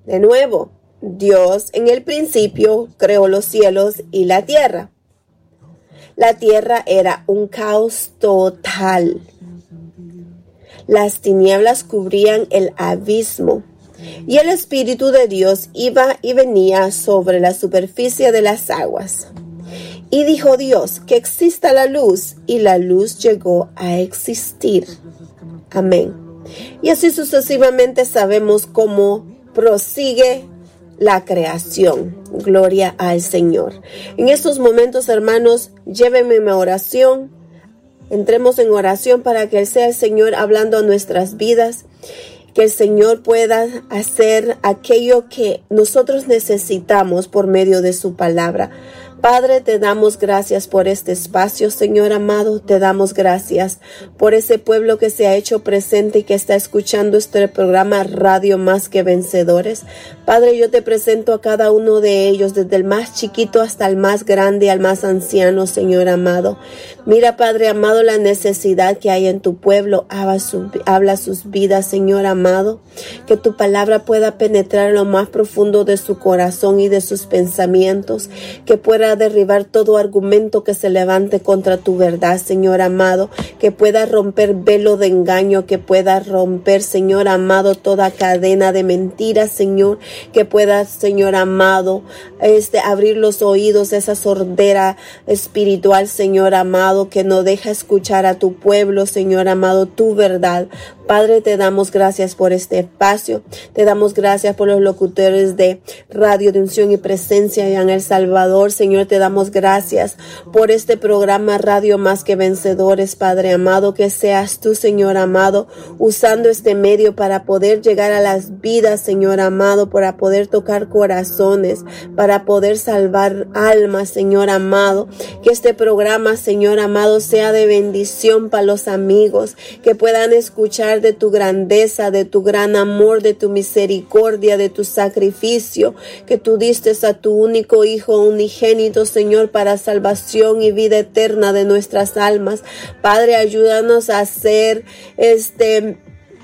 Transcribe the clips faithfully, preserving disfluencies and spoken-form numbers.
De nuevo, Dios en el principio creó los cielos y la tierra. La tierra era un caos total. Las tinieblas cubrían el abismo y el Espíritu de Dios iba y venía sobre la superficie de las aguas. Y dijo Dios, que exista la luz, y la luz llegó a existir. Amén. Y así sucesivamente sabemos cómo prosigue la creación. Gloria al Señor. En estos momentos, hermanos, llévenme mi oración. Entremos en oración para que sea el Señor hablando a nuestras vidas. Que el Señor pueda hacer aquello que nosotros necesitamos por medio de su palabra. Padre, te damos gracias por este espacio, Señor amado. Te damos gracias por ese pueblo que se ha hecho presente y que está escuchando este programa Radio Más que Vencedores. Padre, yo te presento a cada uno de ellos, desde el más chiquito hasta el más grande, al más anciano, Señor amado. Mira, Padre amado, la necesidad que hay en tu pueblo. Habla, su, habla sus vidas, Señor amado. Que tu palabra pueda penetrar en lo más profundo de su corazón y de sus pensamientos. Que pueda derribar todo argumento que se levante contra tu verdad, Señor amado, que pueda romper velo de engaño, que pueda romper, Señor amado, toda cadena de mentiras, Señor, que pueda, Señor amado, este, abrir los oídos, esa sordera espiritual, Señor amado, que no deja escuchar a tu pueblo, Señor amado, tu verdad. Padre, te damos gracias por este espacio, te damos gracias por los locutores de Radio de Unción y Presencia en El Salvador, Señor, te damos gracias por este programa Radio Más que Vencedores, Padre amado, que seas tú, Señor amado, usando este medio para poder llegar a las vidas, Señor amado, para poder tocar corazones, para poder salvar almas, Señor amado, que este programa, Señor amado, sea de bendición para los amigos, que puedan escuchar de tu grandeza, de tu gran amor, de tu misericordia, de tu sacrificio que tú diste a tu único Hijo unigénito, Señor, para salvación y vida eterna de nuestras almas. Padre, ayúdanos a ser este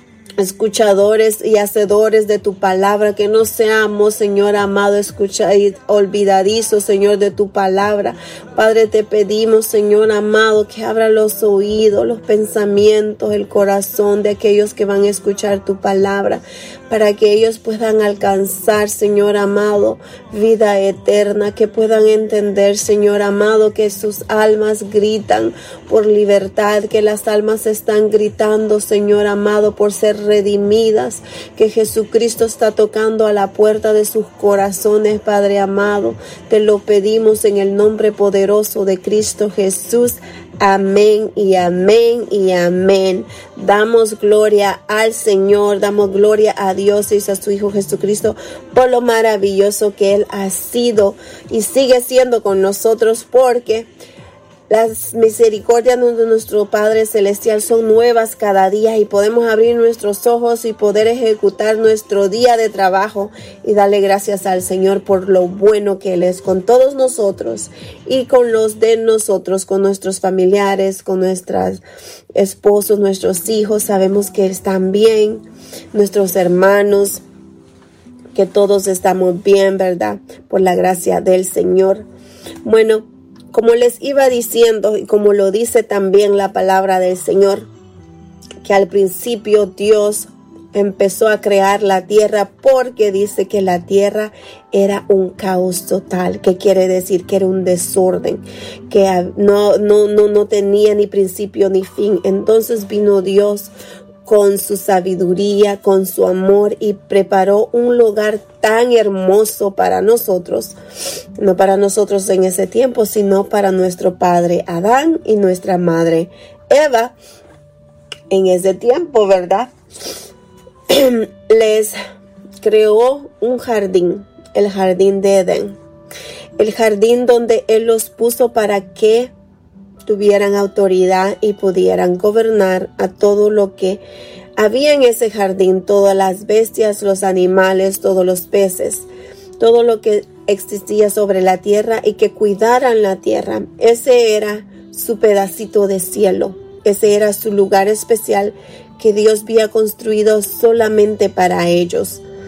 escuchadores y hacedores de tu palabra, que no seamos, Señor amado, escucha y olvidadizos, Señor, de tu palabra. Padre, te pedimos, Señor amado, que abra los oídos, los pensamientos, el corazón de aquellos que van a escuchar tu palabra, para que ellos puedan alcanzar, Señor amado, vida eterna, que puedan entender, Señor amado, que sus almas gritan por libertad, que las almas están gritando, Señor amado, por ser redimidas, que Jesucristo está tocando a la puerta de sus corazones, Padre amado. Te lo pedimos en el nombre poderoso de Cristo Jesús. Amén y amén y amén. Damos gloria al Señor, damos gloria a Dios y a su Hijo Jesucristo por lo maravilloso que Él ha sido y sigue siendo con nosotros, porque las misericordias de nuestro Padre Celestial son nuevas cada día y podemos abrir nuestros ojos y poder ejecutar nuestro día de trabajo y darle gracias al Señor por lo bueno que Él es con todos nosotros y con los de nosotros, con nuestros familiares, con nuestros esposos, nuestros hijos. Sabemos que están bien, nuestros hermanos, que todos estamos bien, ¿verdad? Por la gracia del Señor. Bueno, como les iba diciendo y como lo dice también la palabra del Señor, que al principio Dios empezó a crear la tierra, porque dice que la tierra era un caos total, que quiere decir que era un desorden, que no, no, no, no tenía ni principio ni fin. Entonces vino Dios con su sabiduría, con su amor, y preparó un lugar tan hermoso para nosotros, no para nosotros en ese tiempo, sino para nuestro padre Adán y nuestra madre Eva en ese tiempo, ¿verdad? Les creó un jardín, el jardín de Edén, el jardín donde Él los puso para que tuvieran autoridad y pudieran gobernar a todo lo que había en ese jardín, todas las bestias, los animales, todos los peces, todo lo que existía sobre la tierra, y que cuidaran la tierra. Ese era su pedacito de cielo, ese era su lugar especial que Dios había construido solamente para ellos.